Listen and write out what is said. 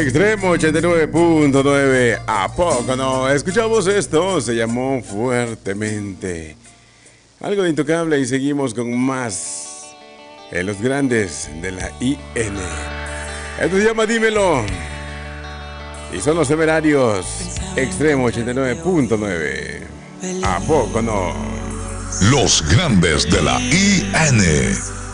Extremo 89.9. ¿A poco no? Escuchamos esto, se llamó Fuertemente. Algo de Intocable y seguimos con más en los grandes de la IN. Esto se llama Dímelo. Y son los Temerarios. Extremo 89.9. ¿A poco no? Los grandes de la IN.